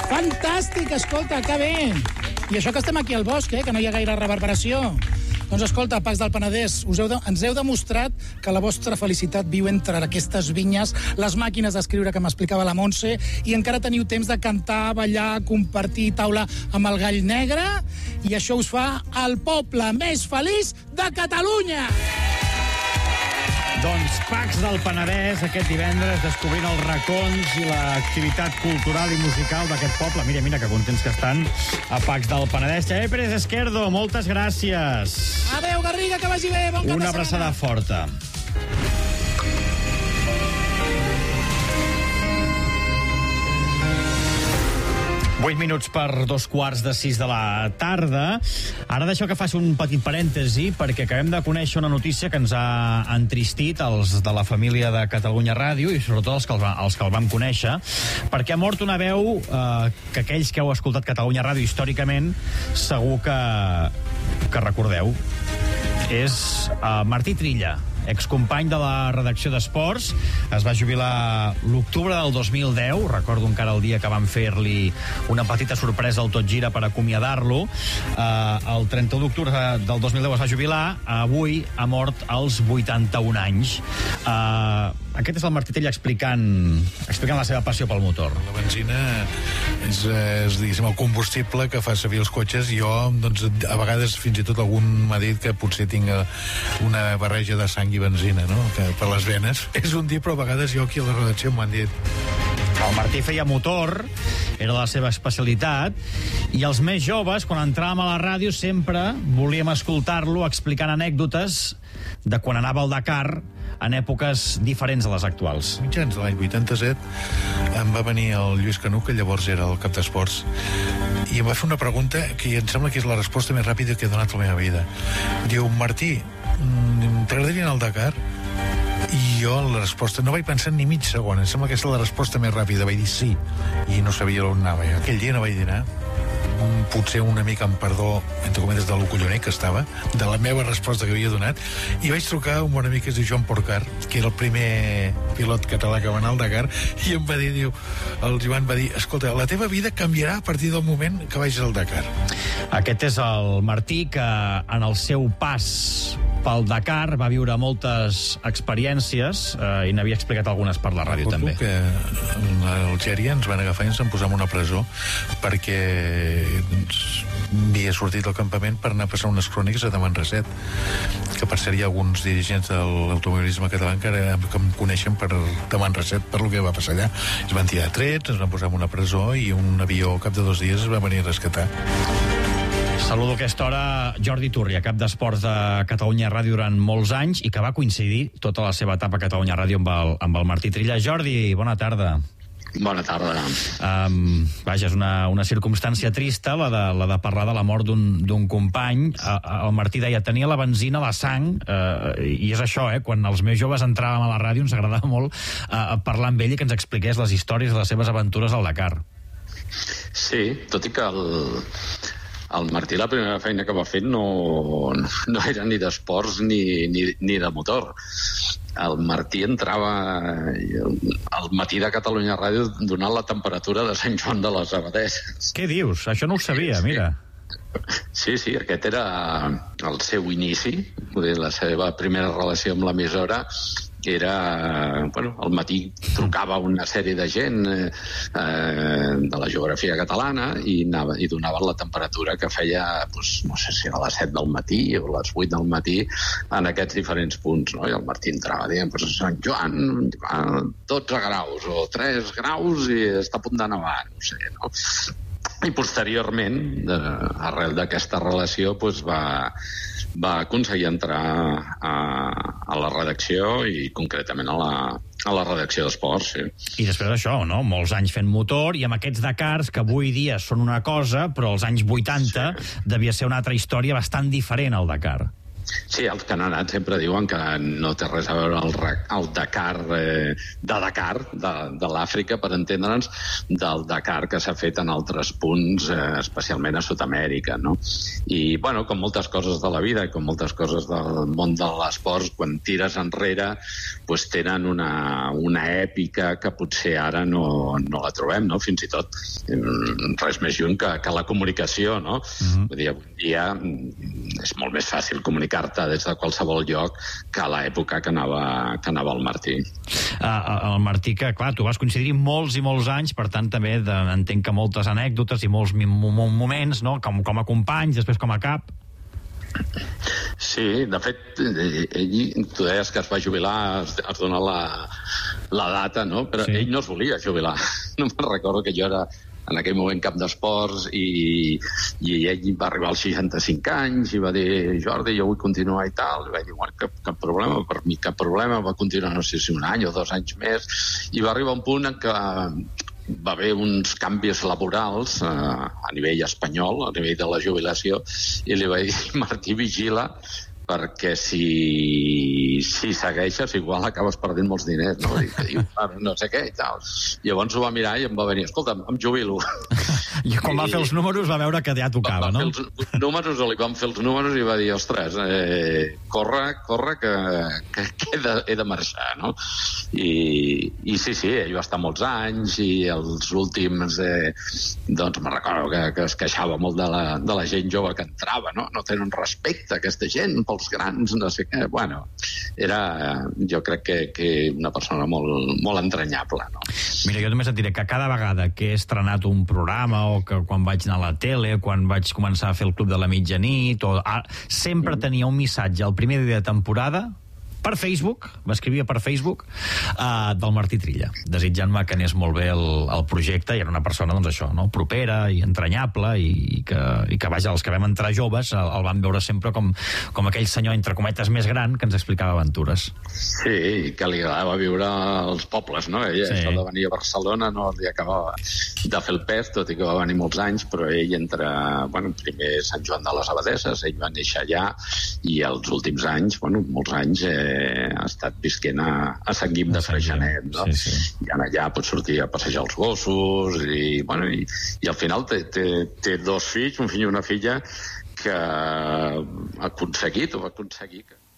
Fantàstic, escolta, que bé. I això que estem aquí al bosc, que no hi ha gaire reverberació. Doncs escolta, Pacs del Penedès, ens heu demostrat que la vostra felicitat viu entre aquestes vinyes, les màquines d'escriure que m'explicava la Montse, i encara teniu temps de cantar, ballar, compartir taula amb el gall negre, i això us fa el poble més feliç de Catalunya! Doncs Pacs del Penedès, aquest divendres, descobrint els racons i l'activitat cultural i musical d'aquest poble. Mira, que contents que estan a Pacs del Penedès. Xavier Pérez Esquerdo, moltes gràcies. Adéu, Garriga, que vagi bé, bon cap de setmana. Una abraçada forta. 8 minuts per 5:15 de la tarda. Ara deixo que faci un petit parèntesi, perquè acabem de conèixer una notícia que ens ha entristit els de la família de Catalunya Ràdio, i sobretot els que el vam conèixer, perquè ha mort una veu que aquells que heu escoltat Catalunya Ràdio històricament segur que recordeu. És Martí Trilla, excompany de la redacció d'Esports. Es va jubilar l'octubre del 2010. Recordo encara el dia que van fer-li una petita sorpresa al Tot Gira per acomiadar-lo. El 31 d'octubre del 2010 es va jubilar. Avui ha mort als 81 anys. Aquest és el Martí Trilla explicant la seva passió pel motor. La benzina és diguéssim, el combustible que fa servir els cotxes. Jo, doncs, a vegades fins i tot algun m'ha dit que potser tinc una barreja de sang i benzina, no?, que per les venes. És un dir, però a vegades jo aquí a la redacció m'ho han dit. El Martí feia motor, era la seva especialitat, i els més joves, quan entràvem a la ràdio, sempre volíem escoltar-lo explicant anècdotes de quan anava al Dakar en èpoques diferents a les actuals. Mitjans de l'any 87 em va venir el Lluís Canut, que llavors era el cap d'esports, i em va fer una pregunta que em sembla que és la resposta més ràpida que he donat a la meva vida. Diu: Martí, t'agradaria anar al Dakar? I jo la resposta no vaig pensar ni mig segon, em sembla que és la resposta més ràpida. Vaig dir sí, i no sabia on anava. Aquell dia no vaig dinar, potser una mica amb perdó, entre cometes, de lo colloner que estava, de la meva resposta que havia donat, i vaig trucar a un bon amic que es diu Joan Porcar, que era el primer pilot català que va anar al Dakar, i em va dir, el Joan va dir: escolta, la teva vida canviarà a partir del moment que vagis al Dakar. Aquest és el Martí, que en el seu pas pel Dakar va viure moltes experiències, i n'havia explicat algunes per la ràdio. Recordo també que a Algèria ens van agafar i ens van posar en una presó perquè havia sortit del campament per anar a passar unes cròniques a Tamanrasset, que per cert hi ha alguns dirigents de l'automobilisme català que em coneixen per Tamanrasset, per lo que va passar allà. Es van tirar trets, ens van posar en una presó, i un avió al cap de 2 dies es va venir a rescatar. Saludo a aquesta hora Jordi Turria, cap d'Esports de Catalunya Ràdio durant molts anys, i que va coincidir tota la seva etapa a Catalunya Ràdio amb el Martí Trilla. Jordi, bona tarda. Bona tarda. Vaja, és una circumstància trista, la de parlar de la mort d'un company. El Martí deia: tenia la benzina a la sang, i és això, quan els més joves entràvem a la ràdio ens agradava molt parlar amb ell i que ens expliqués les històries de les seves aventures al Dakar. Sí, tot i que el Martí, la primera feina que va fer no era ni d'esports ni de motor. El Martí entrava al matí de Catalunya Ràdio donant la temperatura de Sant Joan de les Abadesses. Què dius? Això no ho sabia, mira. Sí, aquest era el seu inici, la seva primera relació amb l'emissora. Era, al matí trucava una sèrie de gent de la geografia catalana i donaven la temperatura que feia, no sé si a les 7 del matí o a les 8 del matí en aquests diferents punts, no? I el Martí entrava dient: Sant Joan, 12 graus o 3 graus i està a punt de nevar, no sé, no? I posteriorment, arrel d'aquesta relació, va aconseguir entrar a la redacció, i concretament a la redacció d'Esports, sí. I després d'això, no? Molts anys fent motor, i amb aquests Dakars, que avui dia són una cosa, però als anys 80 devia ser una altra història bastant diferent al Dakar. Sí, els que han anat sempre diuen que no té res a veure el Dakar de l'Àfrica, per entendre'ns, del Dakar que s'ha fet en altres punts, especialment a Sud-amèrica, no? I, bueno, com moltes coses de la vida i com moltes coses del món de l'esport, quan tires enrere, pues tenen una èpica que potser ara no la trobem, no? Fins i tot res més lluny que la comunicació, no? Vull dir, avui dia és molt més fàcil comunicar-te des de qualsevol lloc que a l'època que anava el Martí. El Martí, que clar, tu vas coincidir molts i molts anys, per tant també entenc que moltes anècdotes i molts moments, no? Com a companys, després com a cap. Sí, de fet, ell, tu deies que es va jubilar, has donat la data, no? Però sí. Ell no es volia jubilar. No me'n recordo que jo era en aquell moment cap d'esports i ell va arribar als 65 anys i va dir, Jordi, jo vull continuar i tal. I va dir, bueno, cap problema, per mi cap problema. Va continuar, no sé si un any o 2 anys més, i va arribar un punt en què va haver uns canvis laborals a nivell espanyol, a nivell de la jubilació, i li va dir, Martí, vigila, perquè si segueixes igual acabes perdent molts diners, no? I diu, no sé què i tal. Llavors ho va mirar i em va venir, escolta, em jubilo. I quan va fer els números va veure que ja tocava, no? Li van fer els números i va dir, ostres, corre que he de marxar, no? I sí, ell va estar molts anys i els últims, doncs me'n recordo que es queixava molt de la gent jove que entrava, no? No tenen respecte a aquesta gent, pels grans, no sé què. Bueno, era, jo crec que una persona molt entranyable, no? Mira, jo només et diré que cada vegada que he estrenat un programa o que quan vaig anar a la tele, quan vaig començar a fer el Club de la Mitjanit, sempre tenia un missatge el primer dia de temporada per Facebook, m'escrivia per Facebook, del Martí Trilla, desitjant-me que anés molt bé el projecte, i era una persona, doncs això, no? Propera i entranyable, i que vaja, els que vam entrar joves el van veure sempre com aquell senyor, entre cometes, més gran, que ens explicava aventures. Sí, que li agradava viure als pobles, no? Ell, això de venir a Barcelona no li acabava de fer el pes, tot i que va venir molts anys, però ell primer Sant Joan de les Abadesses, ell va néixer allà, i els últims anys, molts anys, ha estat visquent a Sant Guim de Freixenet, no? Sí. I allà pot sortir a passejar els gossos i al final té 2 fills, un fill i una filla, que va aconseguir